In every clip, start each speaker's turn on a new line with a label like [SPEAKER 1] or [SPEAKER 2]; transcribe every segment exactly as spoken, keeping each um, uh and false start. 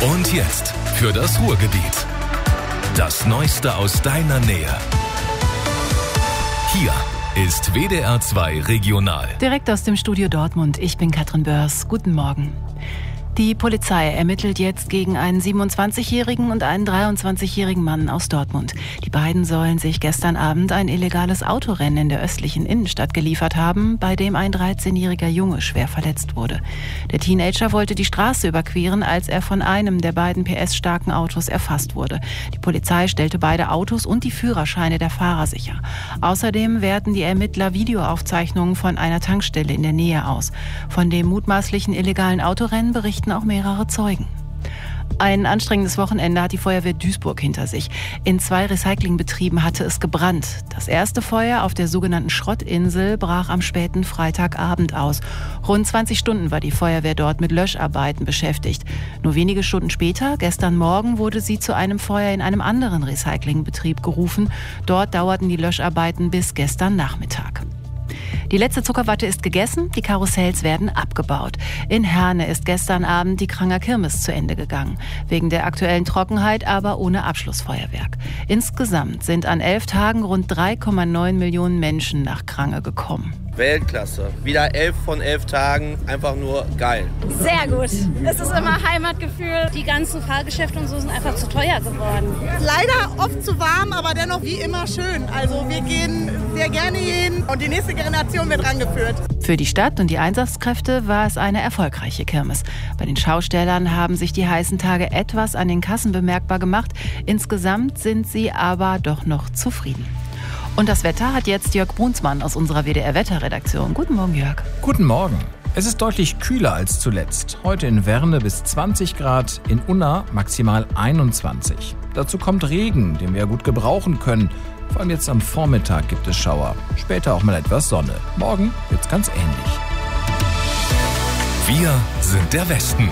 [SPEAKER 1] Und jetzt für das Ruhrgebiet. Das Neueste aus deiner Nähe. Hier ist W D R zwei Regional.
[SPEAKER 2] Direkt aus dem Studio Dortmund. Ich bin Katrin Börs. Guten Morgen. Die Polizei ermittelt jetzt gegen einen siebenundzwanzigjährigen und einen dreiundzwanzigjährigen Mann aus Dortmund. Die beiden sollen sich gestern Abend ein illegales Autorennen in der östlichen Innenstadt geliefert haben, bei dem ein dreizehnjähriger Junge schwer verletzt wurde. Der Teenager wollte die Straße überqueren, als er von einem der beiden P S-starken Autos erfasst wurde. Die Polizei stellte beide Autos und die Führerscheine der Fahrer sicher. Außerdem werten die Ermittler Videoaufzeichnungen von einer Tankstelle in der Nähe aus. Von dem mutmaßlichen illegalen Autorennen berichten auch mehrere Zeugen. Ein anstrengendes Wochenende hat die Feuerwehr Duisburg hinter sich. In zwei Recyclingbetrieben hatte es gebrannt. Das erste Feuer auf der sogenannten Schrottinsel brach am späten Freitagabend aus. Rund zwanzig Stunden war die Feuerwehr dort mit Löscharbeiten beschäftigt. Nur wenige Stunden später, gestern Morgen, wurde sie zu einem Feuer in einem anderen Recyclingbetrieb gerufen. Dort dauerten die Löscharbeiten bis gestern Nachmittag. Die letzte Zuckerwatte ist gegessen, die Karussells werden abgebaut. In Herne ist gestern Abend die Kranger Kirmes zu Ende gegangen. Wegen der aktuellen Trockenheit aber ohne Abschlussfeuerwerk. Insgesamt sind an elf Tagen rund drei Komma neun Millionen Menschen nach Krange gekommen.
[SPEAKER 3] Weltklasse. Wieder elf von elf Tagen. Einfach nur geil.
[SPEAKER 4] Sehr gut. Es ist immer Heimatgefühl. Die ganzen Fahrgeschäfte und so sind einfach zu teuer geworden.
[SPEAKER 5] Leider oft zu warm, aber dennoch wie immer schön. Also wir gehen sehr gerne hin und die nächste Generation wird rangeführt.
[SPEAKER 2] Für die Stadt und die Einsatzkräfte war es eine erfolgreiche Kirmes. Bei den Schaustellern haben sich die heißen Tage etwas an den Kassen bemerkbar gemacht. Insgesamt sind sie aber doch noch zufrieden. Und das Wetter hat jetzt Jörg Brunsmann aus unserer W D R-Wetterredaktion. Guten Morgen, Jörg.
[SPEAKER 6] Guten Morgen. Es ist deutlich kühler als zuletzt. Heute in Werne bis zwanzig Grad, in Unna maximal einundzwanzig. Dazu kommt Regen, den wir gut gebrauchen können. Vor allem jetzt am Vormittag gibt es Schauer. Später auch mal etwas Sonne. Morgen wird's ganz ähnlich.
[SPEAKER 1] Wir sind der Westen.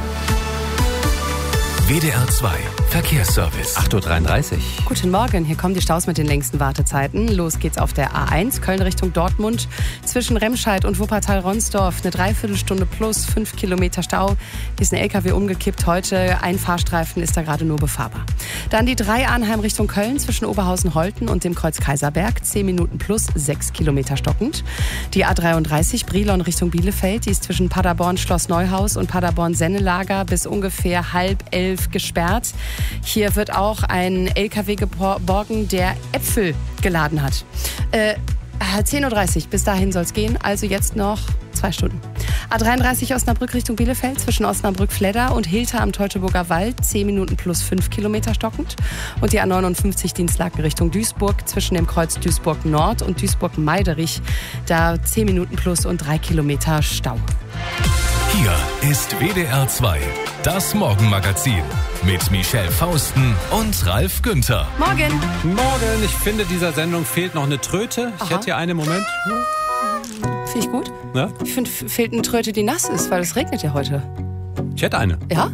[SPEAKER 1] W D R zwei Verkehrsservice.
[SPEAKER 7] acht Uhr dreiunddreißig.
[SPEAKER 8] Guten Morgen, hier kommen die Staus mit den längsten Wartezeiten. Los geht's auf der A eins, Köln Richtung Dortmund. Zwischen Remscheid und Wuppertal-Ronsdorf eine Dreiviertelstunde plus fünf Kilometer Stau. Hier ist ein L K W umgekippt heute. Ein Fahrstreifen ist da gerade nur befahrbar. Dann die drei Arnheim Richtung Köln zwischen Oberhausen-Holten und dem Kreuz Kaiserberg. zehn Minuten plus sechs Kilometer stockend. Die A dreiunddreißig Brilon Richtung Bielefeld. Die ist zwischen Paderborn Schloss Neuhaus und Paderborn Sennelager bis ungefähr halb elf gesperrt. Hier wird auch ein L K W geborgen, der Äpfel geladen hat. Äh, zehn Uhr dreißig, bis dahin soll es gehen, also jetzt noch zwei Stunden. A dreiunddreißig Osnabrück Richtung Bielefeld zwischen Osnabrück-Fledder und Hilter am Teutoburger Wald, zehn Minuten plus fünf Kilometer stockend. Und die A neunundfünfzig Dienstlaken Richtung Duisburg zwischen dem Kreuz Duisburg Nord und Duisburg-Meiderich, da zehn Minuten plus und drei Kilometer Stau.
[SPEAKER 1] Hier ist W D R zwei, das Morgenmagazin mit Michelle Fausten und Ralf Günther.
[SPEAKER 8] Morgen.
[SPEAKER 7] Morgen. Ich finde, dieser Sendung fehlt noch eine Tröte. Ich
[SPEAKER 8] Aha.
[SPEAKER 7] hätte hier eine, Moment.
[SPEAKER 8] Finde ich gut.
[SPEAKER 7] Ja?
[SPEAKER 8] Ich finde, fehlt eine Tröte, die nass ist, weil es regnet ja heute.
[SPEAKER 7] Ich hätte eine.
[SPEAKER 8] Ja?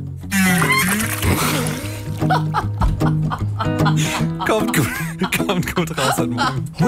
[SPEAKER 7] Kommt gut, kommt gut raus heute Morgen.